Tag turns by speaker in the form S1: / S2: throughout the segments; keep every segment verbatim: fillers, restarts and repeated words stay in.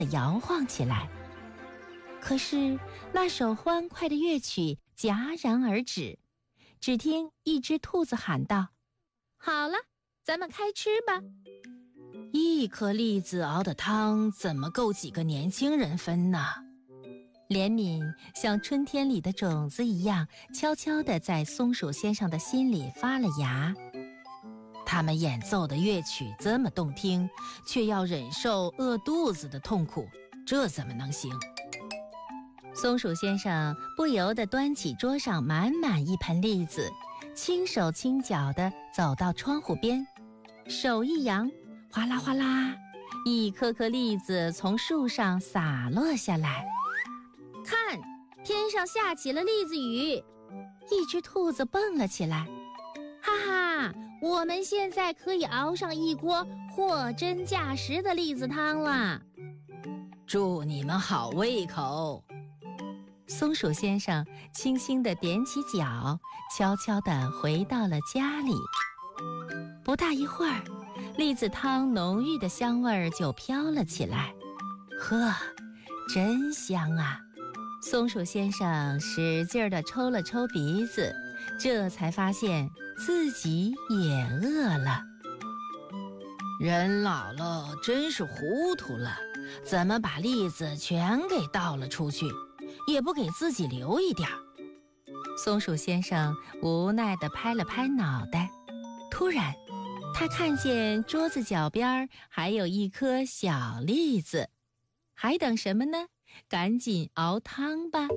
S1: 地摇晃起来。可是那首欢快的乐曲戛然而止，只听一只兔子喊道：好了，咱们开吃吧。一颗栗子熬的汤怎么够几个年轻人分呢？怜悯像春天里的种子一样，悄悄地在松鼠先生的心里发了芽。他们演奏的乐曲这么动听，却要忍受饿肚子的痛苦，这怎么能行？松鼠先生不由得端起桌上满满一盆栗子，轻手轻脚地走到窗户边，手一扬，哗啦哗啦，一颗颗栗子从树上洒落下来。看，天上下起了栗子雨！一只兔子蹦了起来，哈哈，我们现在可以熬上一锅货真价实的栗子汤了。祝你们好胃口！松鼠先生轻轻地踮起脚，悄悄地回到了家里。不大一会儿，栗子汤浓郁的香味儿就飘了起来。呵，真香啊！松鼠先生使劲地抽了抽鼻子，这才发现自己也饿了。人老了真是糊涂了，怎么把栗子全给倒了出去，也不给自己留一点儿。松鼠先生无奈地拍了拍脑袋，突然他看见桌子脚边还有一颗小栗子，还等什么呢？赶紧熬汤吧。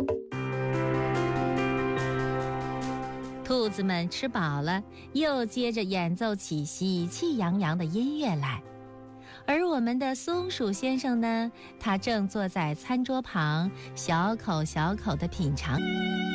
S1: 兔子们吃饱了，又接着演奏起喜气洋洋的音乐来。而我们的松鼠先生呢，他正坐在餐桌旁，小口小口地品尝。